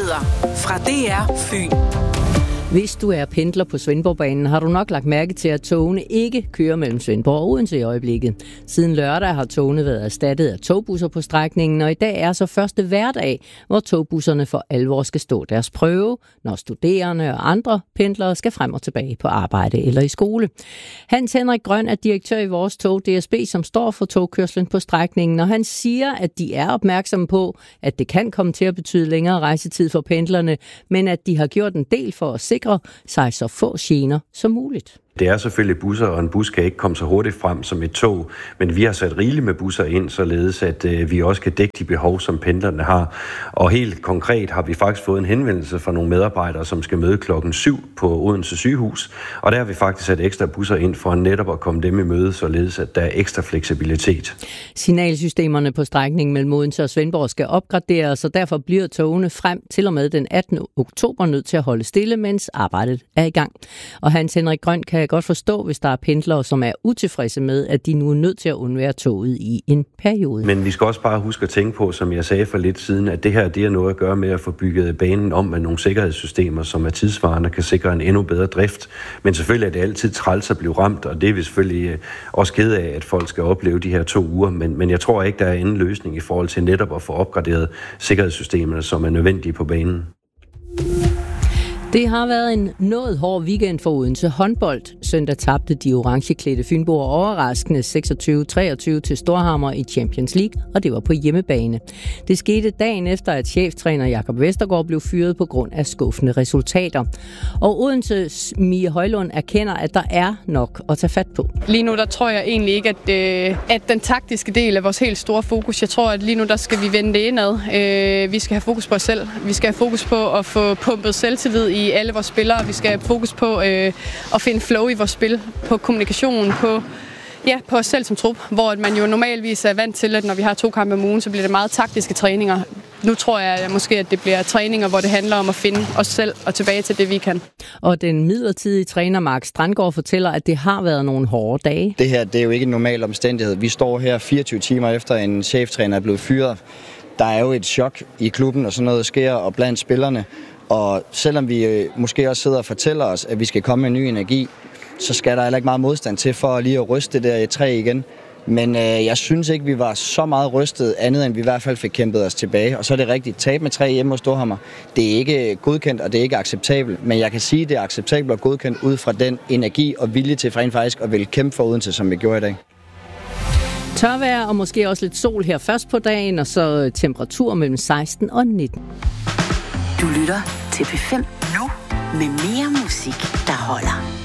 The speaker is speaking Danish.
Nyheder fra DR Fyn. Hvis du er pendler på Svendborgbanen, har du nok lagt mærke til, at togene ikke kører mellem Svendborg og Odense i øjeblikket. Siden lørdag har togene været erstattet af togbusser på strækningen, og i dag er så første hverdag, hvor togbusserne for alvor skal stå deres prøve, når studerende og andre pendlere skal frem og tilbage på arbejde eller i skole. Hans Henrik Grøn er direktør i Vores Tog DSB, som står for togkørslen på strækningen, og han siger, at de er opmærksomme på, at det kan komme til at betyde længere rejsetid for pendlerne, men at de har gjort en del for at sikre sig så få gener som muligt. Det er selvfølgelig busser, og en bus kan ikke komme så hurtigt frem som et tog, men vi har sat rigeligt med busser ind, således at vi også kan dække de behov, som pendlerne har. Og helt konkret har vi faktisk fået en henvendelse fra nogle medarbejdere, som skal møde 7:00 på Odense sygehus, og der har vi faktisk sat ekstra busser ind for netop at komme dem i møde, således at der er ekstra fleksibilitet. Signalsystemerne på strækningen mellem Odense og Svendborg skal opgraderes, og derfor bliver togene frem til og med den 18. oktober nødt til at holde stille, mens arbejdet er i gang. Og Hans Henrik Grøn kan godt forstå, hvis der er pendlere, som er utilfredse med, at de nu er nødt til at undvære toget i en periode. Men vi skal også bare huske at tænke på, som jeg sagde for lidt siden, at det her det er noget at gøre med at få bygget banen om med nogle sikkerhedssystemer, som er tidsvarende og kan sikre en endnu bedre drift. Men selvfølgelig er det altid træls at blive ramt, og det er vi selvfølgelig også ked af, at folk skal opleve de her 2 uger. Men jeg tror ikke, der er en løsning i forhold til netop at få opgraderet sikkerhedssystemerne, som er nødvendige på banen. Det har været en noget hård weekend for Odense håndbold. Søndag tabte de orangeklædte fynboer overraskende 26-23 til Storhamar i Champions League, og det var på hjemmebane. Det skete dagen efter, at cheftræner Jakob Vestergaard blev fyret på grund af skuffende resultater. Og Odenses Mie Højlund erkender, at der er nok at tage fat på. Lige nu der tror jeg egentlig ikke, at den taktiske del er vores helt store fokus. Jeg tror, at lige nu der skal vi vende det indad. Vi skal have fokus på os selv. Vi skal have fokus på at få pumpet selvtillid i alle vores spillere. Vi skal have fokus på at finde flow i vores spil, på kommunikation, på os selv som trup, hvor man jo normalvis er vant til, at når vi har 2 kampe om ugen, så bliver det meget taktiske træninger. Nu tror jeg måske, at det bliver træninger, hvor det handler om at finde os selv og tilbage til det, vi kan. Og den midlertidige træner Mark Strandgaard fortæller, at det har været nogle hårde dage. Det her det er jo ikke en normal omstændighed. Vi står her 24 timer efter en cheftræner er blevet fyret. Der er jo et chok i klubben, og sådan noget sker, og blandt spillerne. Og selvom vi måske også sidder og fortæller os, at vi skal komme med ny energi, så skal der heller ikke meget modstand til for lige at ryste det der i træ igen. Men jeg synes ikke, vi var så meget rystet, andet end vi i hvert fald fik kæmpet os tilbage. Og så er det rigtigt, tab med 3 hjemme hos Storhamar. Det er ikke godkendt, og det er ikke acceptabelt. Men jeg kan sige, at det er acceptabelt og godkendt ud fra den energi og vilje til rent faktisk at ville kæmpe for Odense, som vi gjorde i dag. Tørvejr og måske også lidt sol her først på dagen, og så temperatur mellem 16 og 19. Du lytter til P5 nu med mere musik, der holder.